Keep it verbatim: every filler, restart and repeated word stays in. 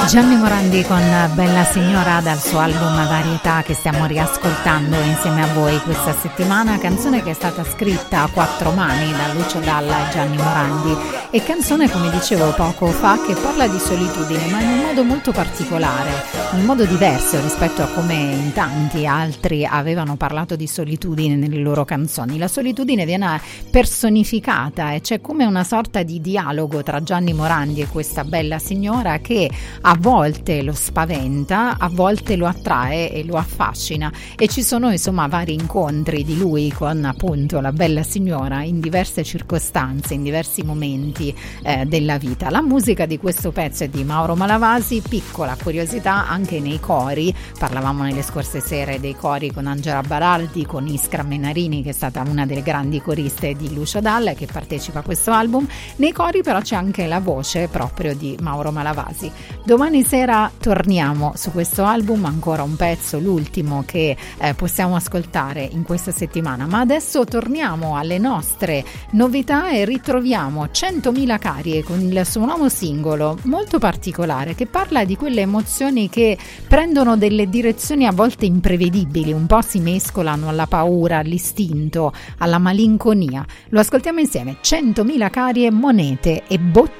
Gianni Morandi con Bella Signora dal suo album Varietà che stiamo riascoltando insieme a voi questa settimana, canzone che è stata scritta a quattro mani da Lucio Dalla e Gianni Morandi, e canzone, come dicevo poco fa, che parla di solitudine, ma in un modo molto particolare, in un modo diverso rispetto a come in tanti altri avevano parlato di solitudine nelle loro canzoni. La solitudine viene personificata e c'è come una sorta di dialogo tra Gianni Morandi e questa Bella Signora che a volte lo spaventa, a volte lo attrae e lo affascina, e ci sono insomma vari incontri di lui con appunto la Bella Signora in diverse circostanze, in diversi momenti eh, della vita. La musica di questo pezzo è di Mauro Malavasi. Piccola curiosità, anche nei cori, parlavamo nelle scorse sere dei cori con Angela Baraldi, con Iskra Menarini che è stata una delle grandi coriste di Lucio Dalla che partecipa a questo album. Nei cori però c'è anche la voce proprio di Mauro Malavasi. Domani sera torniamo su questo album, ancora un pezzo, l'ultimo che eh, possiamo ascoltare in questa settimana, ma adesso torniamo alle nostre novità e ritroviamo centomila carie con il suo nuovo singolo molto particolare che parla di quelle emozioni che prendono delle direzioni a volte imprevedibili, un po' si mescolano alla paura, all'istinto, alla malinconia. Lo ascoltiamo insieme: centomila carie, monete e bottiglie.